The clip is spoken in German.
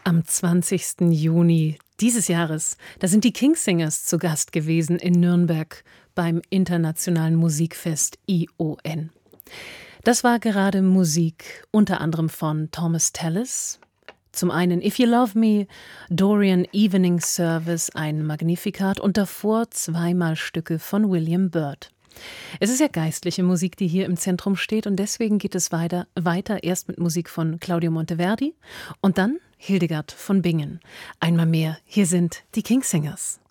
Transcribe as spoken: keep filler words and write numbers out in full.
Am zwanzigsten Juni dieses Jahres, da sind die Kingsingers zu Gast gewesen in Nürnberg beim Internationalen Musikfest I O N. Das war gerade Musik unter anderem von Thomas Tallis. Zum einen If You Love Me, Dorian Evening Service, ein Magnificat und davor zweimal Stücke von William Byrd. Es ist ja geistliche Musik, die hier im Zentrum steht und deswegen geht es weiter, weiter erst mit Musik von Claudio Monteverdi und dann Hildegard von Bingen. Einmal mehr, hier sind die Kingsingers.